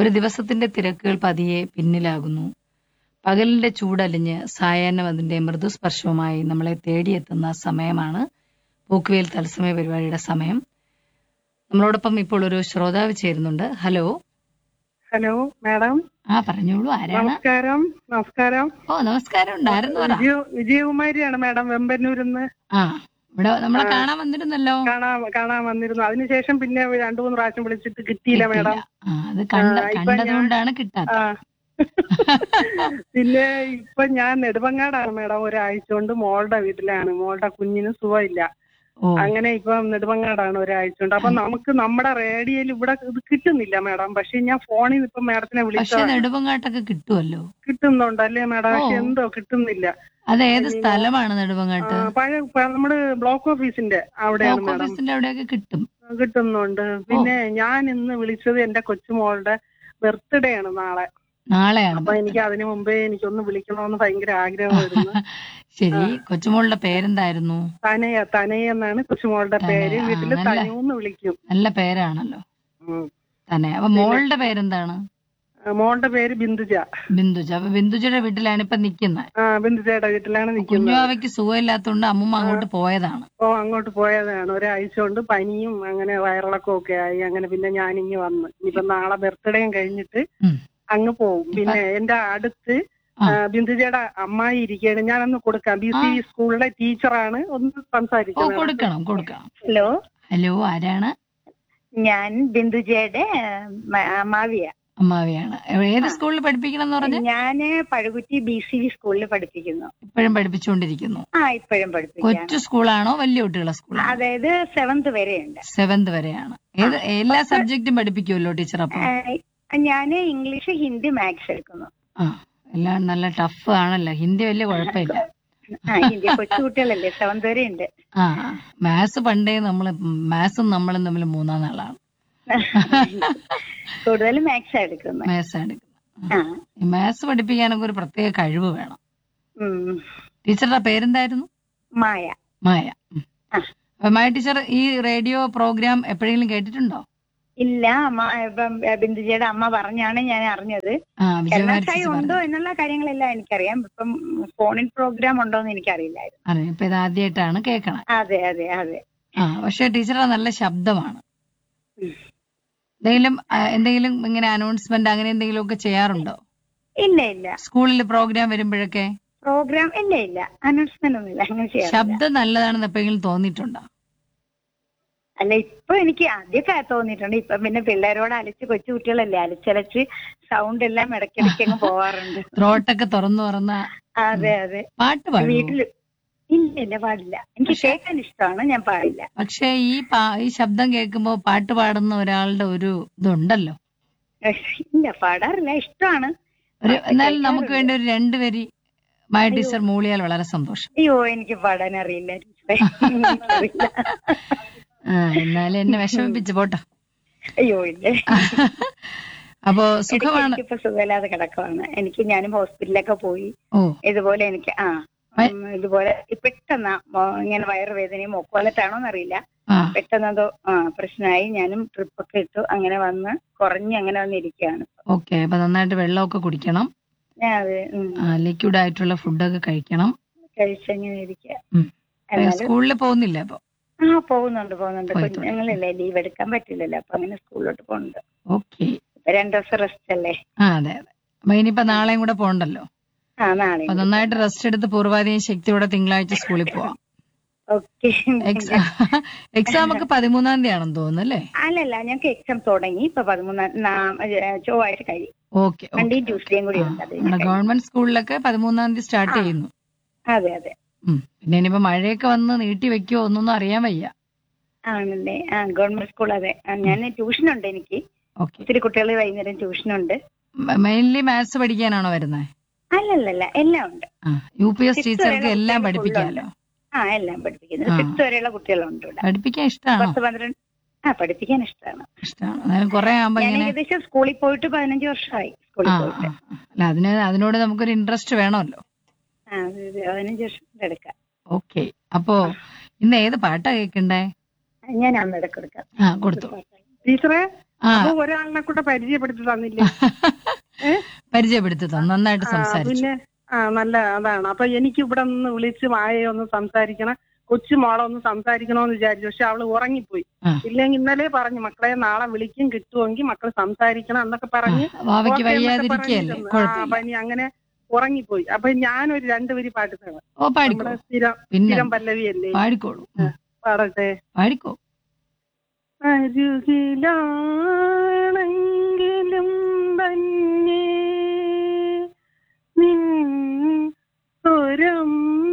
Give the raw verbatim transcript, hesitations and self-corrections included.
ഒരു ദിവസത്തിന്റെ തിരക്കുകൾ പതിയെ പിന്നിലാകുന്നു. പകലിന്റെ ചൂടലിഞ്ഞ് സായാഹ്നം അതിന്റെ മൃദുസ്പർശവുമായി നമ്മളെ തേടിയെത്തുന്ന സമയമാണ് പോക്കുവേൽ തത്സമയ പരിപാടിയുടെ സമയം. നമ്മളോടൊപ്പം ഇപ്പോൾ ഒരു ശ്രോതാവ് ചേരുന്നുണ്ട്. ഹലോ. Hello madam. ആ പറഞ്ഞോളൂ, ആരാണ്? നമസ്കാരം. നമസ്കാരം. ഓ നമസ്കാരം. ഉണ്ടായിരുന്നു വിജയകുമാരിയാണ് മാഡം, വെമ്പന്നൂരിന്ന്. ആ ഇവിടെ നമ്മളെ കാണാൻ വന്നിരുന്നല്ലോ. കാണാൻ കാണാൻ വന്നിരുന്നു. അതിനുശേഷം പിന്നെ രണ്ടു മൂന്ന് പ്രാവശ്യം വിളിച്ചിട്ട് കിട്ടിയില്ല മാഡം. അത് കണ്ടതുകൊണ്ടാണ് കിട്ടാത്തത്. പിന്നെ ഇപ്പൊ ഞാൻ നെടുമങ്ങാടാണ് മാഡം. ഒരാഴ്ച കൊണ്ട് മോളുടെ വീട്ടിലാണ്. മോളുടെ കുഞ്ഞിന് സുഖമില്ല. അങ്ങനെ ഇപ്പൊ നെടുമങ്ങാടാണ് ഒരാഴ്ച കൊണ്ട്. അപ്പൊ നമുക്ക് നമ്മുടെ റേഡിയോയിൽ ഇവിടെ ഇത് കിട്ടുന്നില്ല മാഡം. പക്ഷെ ഞാൻ ഫോണിൽ ഇപ്പൊ മാഡത്തിനെ വിളിച്ചു. നെടുമങ്ങാട്ടൊക്കെ കിട്ടുമല്ലോ. കിട്ടുന്നുണ്ടല്ലേ മാഡം? പക്ഷെ എന്തോ കിട്ടുന്നില്ല. അതേത് സ്ഥലമാണ് നെടുമങ്ങാട്ട്? പഴയ നമ്മുടെ ബ്ലോക്ക് ഓഫീസിന്റെ അവിടെയാണ് മാഡം. അവിടെയൊക്കെ കിട്ടും, കിട്ടുന്നുണ്ട്. പിന്നെ ഞാൻ ഇന്ന് വിളിച്ചത് എന്റെ കൊച്ചുമോളുടെ ബർത്ത്ഡേ ആണ് നാളെ. നാളെയാണ്. അപ്പൊ എനിക്ക് അതിനു മുമ്പേ എനിക്കൊന്ന് വിളിക്കണമെന്ന് ഭയങ്കര ആഗ്രഹമായിരുന്നു. ശരി, കൊച്ചുമോളുടെ പേരെന്തായിരുന്നു? തനയ. തനയ എന്നാണ് കൊച്ചുമോളുടെ പേര്. വീട്ടില് തനൂന്ന് വിളിക്കും. നല്ല പേരാണല്ലോ തനയ. അപ്പൊ മോളുടെ പേരെന്താണ്? മോളുടെ പേര് ബിന്ദുജ. ബിന്ദുജ. അപ്പൊ ബിന്ദുജയുടെ വീട്ടിലാണ് ഇപ്പൊ നിക്കുന്നത്. ആ ബിന്ദുജയുടെ വീട്ടിലാണ് നിൽക്കുന്നത്. കുഞ്ഞുവാവയ്ക്ക് സുഖമില്ലാത്തോണ്ട് അമ്മൂമ്മ അങ്ങോട്ട് പോയതാണ്. ഓ അങ്ങോട്ട് പോയതാണ്. ഒരാഴ്ച കൊണ്ട് പനിയും അങ്ങനെ വയറിളക്കവും ഒക്കെ ആയി. അങ്ങനെ പിന്നെ ഞാനിങ്ങ് വന്ന്. ഇനിയിപ്പൊ നാളെ ബർത്ത്ഡേയും കഴിഞ്ഞിട്ട് അങ്ങ് പോവും. പിന്നെ എന്റെ അടുത്ത് ബിന്ദുജയുടെ അമ്മായി ഇരിക്കുകയാണ്. ഞാനൊന്ന് കൊടുക്കാം. ബി സി സ്കൂളിലെ ടീച്ചറാണ്. ഒന്ന് സംസാരിക്കാം. കൊടുക്കണം കൊടുക്കണം. ഹലോ. ഹലോ, ആരാണ്? ഞാൻ ബിന്ദുജയുടെ അമ്മാവിയ. അമ്മാവിയാണ്. ഏത് സ്കൂളിൽ പഠിപ്പിക്കണം എന്ന് പറഞ്ഞു? ഞാന് പഴുകുറ്റി ബി സി വി സ്കൂളിൽ പഠിപ്പിക്കുന്നു. ഇപ്പോഴും പഠിപ്പിച്ചുകൊണ്ടിരിക്കുന്നു? ആ ഇപ്പോഴും പഠിപ്പിക്കുന്നു. കൊച്ചു സ്കൂളാണോ വലിയ കുട്ടികളെ സ്കൂളാണോ? അതായത് സെവന്ത് വരെയുണ്ട്. സെവന്ത് വരെയാണ്. ഏത് എല്ലാ സബ്ജക്റ്റും പഠിപ്പിക്കുമല്ലോ ടീച്ചർ? അപ്പൊ ഞാന് ഇംഗ്ലീഷ്, ഹിന്ദി, മാത്സ് എടുക്കുന്നു. ആ എല്ലാം നല്ല ടഫ് ആണല്ലോ. ഹിന്ദി വലിയ കുഴപ്പമില്ല. ഹിന്ദി കൊച്ചു കുട്ടികളല്ലേ, സെവന്ത് വരെ ഉണ്ട്. ആ മാത്സ് പണ്ടേ നമ്മള് മാത്സും നമ്മളും തമ്മിൽ മൂന്നാം നാളാണ്. കൂടുതലും മാത്സ് എടുക്കുന്നത്. മാത്സ് എടുക്കുന്നത്. മാത്സ് പഠിപ്പിക്കാനൊക്കെ ഒരു പ്രത്യേക കഴിവ് വേണം. ടീച്ചറുടെ പേരെന്തായിരുന്നു? മായ. മായ. മായ ടീച്ചർ ഈ റേഡിയോ പ്രോഗ്രാം എപ്പോഴെങ്കിലും കേട്ടിട്ടുണ്ടോ? ഇല്ല. അമ്മ ബിന്ദുജയുടെ അമ്മ പറഞ്ഞാണ് ഞാൻ അറിഞ്ഞത്. ഉണ്ടോ എന്നുള്ള കാര്യങ്ങളെല്ലാം എനിക്കറിയാം. ഇപ്പം ഫോണിൽ പ്രോഗ്രാം ഉണ്ടോ എന്ന് എനിക്കറിയില്ലായിരുന്നു. ഇപ്പൊ ഇത് ആദ്യമായിട്ടാണ് കേൾക്കണം. അതെ അതെ അതെ. ആ പക്ഷെ ടീച്ചറുടെ നല്ല ശബ്ദമാണ്. എന്തെങ്കിലും എന്തെങ്കിലും ഇങ്ങനെ അനൗൺസ്മെന്റ് അങ്ങനെ എന്തെങ്കിലും ഒക്കെ ചെയ്യാറുണ്ടോ? ഇല്ല ഇല്ല. സ്കൂളിൽ പ്രോഗ്രാം വരുമ്പോഴൊക്കെ? പ്രോഗ്രാം ഇല്ല ഇല്ല, അനൗൺസ്മെന്റ് ഒന്നുമില്ല. അങ്ങനെ ചെയ്യാം. ശബ്ദം നല്ലതാണെന്ന് എപ്പോഴെങ്കിലും തോന്നിയിട്ടുണ്ടോ? അല്ല, ഇപ്പൊ എനിക്ക് ആദ്യമൊക്കെ തോന്നിയിട്ടുണ്ട്. ഇപ്പൊ പിന്നെ പിള്ളേരോട് അലച്ച്, കൊച്ചു കുട്ടികളല്ലേ, അലച്ചലച്ച് സൗണ്ട് എല്ലാം ഇടയ്ക്കിടയ്ക്ക് അങ്ങ് പോവാറുണ്ട്. ത്രോട്ടൊക്കെ തുറന്നു തുറന്ന. അതെ അതെ. പാട്ട് പാടും? വീട്ടില് ഇല്ല ഇല്ല, പാടില്ല. എനിക്ക് കേൾക്കാൻ ഇഷ്ടമാണ്, ഞാൻ പാടില്ല. പക്ഷെ ഈ ഈ ശബ്ദം കേൾക്കുമ്പോ പാട്ട് പാടുന്ന ഒരാളുടെ ഒരു ഇതുണ്ടല്ലോ. ഇല്ല, പാടാറില്ല. ഇഷ്ടമാണ്. ഒരു എന്നാലും നമുക്ക് വേണ്ടി ഒരു രണ്ടുപേരി മായ ടീച്ചർ മൂളിയാൽ വളരെ സന്തോഷം. അയ്യോ, എനിക്ക് പാടാൻ അറിയില്ല. ആ എന്നാലും എന്നെ വിഷമിപ്പിച്ചു പോട്ടോ. അയ്യോ ഇല്ല. അപ്പൊ സുഖമാണ്. ഇപ്പൊ സുഖമില്ലാതെ കിടക്കുവാണ്. എനിക്ക് ഞാനും ഹോസ്പിറ്റലിലൊക്കെ പോയി. ഇതുപോലെ എനിക്ക് ആ ഇതുപോലെ പെട്ടെന്ന് ഇങ്ങനെ വയറുവേദനയും മൂക്കുവലത്താണോന്ന് അറിയില്ല, പെട്ടെന്നതോ ആ പ്രശ്നമായി. ഞാനും ട്രിപ്പൊക്കെ ഇട്ടു. അങ്ങനെ വന്ന് കുറഞ്ഞ് അങ്ങനെ വന്നിരിക്കുകയാണ്. ഓക്കെ. അപ്പൊ നന്നായിട്ട് വെള്ളമൊക്കെ കുടിക്കണം. അതെ. ലിക്വിഡ് ആയിട്ടുള്ള ഫുഡൊക്കെ കഴിക്കണം. കഴിച്ചങ്ങനെ ഇരിക്കുക. സ്കൂളിൽ പോകുന്നില്ല അപ്പൊ? ആ പോകുന്നുണ്ട് പോകുന്നുണ്ട്. കുഞ്ഞുങ്ങളല്ലേ, ലീവ് എടുക്കാൻ പറ്റില്ലല്ലോ. അപ്പൊ അങ്ങനെ സ്കൂളിലോട്ട് പോകുന്നുണ്ട്. ഓക്കെ. രണ്ടു ദിവസം റെസ്റ്റ് അല്ലേ? ആ അതെ അതെ. അപ്പൊ ഇനിയിപ്പോ നാളെയും കൂടെ പോകണ്ടല്ലോ. ആ നാളെ നന്നായിട്ട് റെസ്റ്റ് എടുത്ത് പൂർവാധികം ശക്തിയോടെ തിങ്കളാഴ്ച സ്കൂളിൽ പോവാം. ഓക്കെ. എക്സാം ഒക്കെ പതിമൂന്നാം തീയതി ആണെന്ന് തോന്നുന്നു അല്ലേ? അല്ലല്ല, ഞങ്ങൾക്ക് എക്സാം തുടങ്ങി. ഇപ്പൊ പതിമൂന്നാം ചൊവ്വാഴ്ച കഴിയും. ഓക്കെ. മൺഡേയും ട്യൂസ്ഡേയും കൂടി ഉണ്ട്. ഗവൺമെന്റ് സ്കൂളിലൊക്കെ പതിമൂന്നാം തീയതി സ്റ്റാർട്ട് ചെയ്യുന്നു. അതെ അതെ. പിന്നെ ഇനിയിപ്പോ മഴയൊക്കെ വന്ന് നീട്ടി വെക്കുവോ ഒന്നൊന്നും അറിയാൻ വയ്യ. ആണല്ലേ? ആ ഗവൺമെന്റ് സ്കൂൾ. അതെ. ഞാൻ ട്യൂഷൻ ഉണ്ട്. എനിക്ക് ഒത്തിരി കുട്ടികൾ വൈകുന്നേരം ട്യൂഷനുണ്ട്. മെയിൻലി മാത്സ് പഠിക്കാനാണോ വരുന്നത്? അല്ലല്ല, എല്ലാം ഉണ്ട്. യു പി എസ് ടീച്ചർക്ക് എല്ലാം പഠിപ്പിക്കാമല്ലോ. ആ എല്ലാം പഠിപ്പിക്കുന്നു. സിക്സ് വരെയുള്ള കുട്ടികളുണ്ട് ഇവിടെ. പഠിപ്പിക്കാൻ ഇഷ്ടമാണോ? പത്ത് പന്ത്രണ്ട്. ആ പഠിപ്പിക്കാൻ ഇഷ്ടമാണ്. ഇഷ്ടമാണ്. കുറെ ആകുമ്പോ ഏകദേശം സ്കൂളിൽ പോയിട്ട് പതിനഞ്ച് വർഷമായി. സ്കൂളിൽ പോയിട്ട്. അല്ല അതിന് അതിനോട് നമുക്കൊരു ഇൻട്രസ്റ്റ് വേണമല്ലോ. പതിനഞ്ച് വർഷം എടുക്കാം. ഓക്കെ. അപ്പോ ഇന്ന് ഏത് പാട്ടാ കേൾക്കണ്ടേ? ഞാൻ അമ്മയുടെ കൊടുക്കാം. ആ കൊടുത്തു. ടീച്ചറെ അപ്പൊ ഒരാളിനെ കൂടെ പരിചയപ്പെടുത്തി തന്നില്ലേ? പരിചയപ്പെടുത്തി തന്നു, നന്നായിട്ട് സംസാരിച്ചു. പിന്നെ ആ നല്ല അതാണ്. അപ്പൊ എനിക്ക് ഇവിടെ നിന്ന് വിളിച്ച് മായയെ ഒന്ന് സംസാരിക്കണം, കൊച്ചു മോളെ ഒന്ന് സംസാരിക്കണോന്ന് വിചാരിച്ചു. പക്ഷെ അവള് ഉറങ്ങിപ്പോയി. ഇല്ലെങ്കിൽ ഇന്നലെ പറഞ്ഞു മക്കളെ നാളെ വിളിക്കും, കിട്ടുമെങ്കിൽ മക്കൾ സംസാരിക്കണം എന്നൊക്കെ പറഞ്ഞ് പനി അങ്ങനെ ഉറങ്ങിപ്പോയി. അപ്പൊ ഞാനൊരു രണ്ടുപേര് പാട്ട് തരാം. നമ്മുടെ സ്ഥിരം സ്ഥിരം പല്ലവിയല്ലേ, പാടട്ടെ. അരുകിലാ